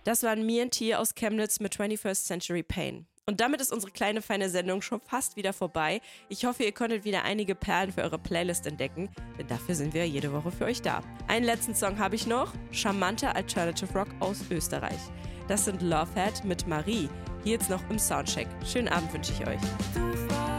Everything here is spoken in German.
Das waren Me and T aus Chemnitz mit 21st Century Pain. Und damit ist unsere kleine, feine Sendung schon fast wieder vorbei. Ich hoffe, ihr konntet wieder einige Perlen für eure Playlist entdecken, denn dafür sind wir jede Woche für euch da. Einen letzten Song habe ich noch, charmanter Alternative Rock aus Österreich. Das sind Lovehead mit Marie, hier jetzt noch im Soundcheck. Schönen Abend wünsche ich euch.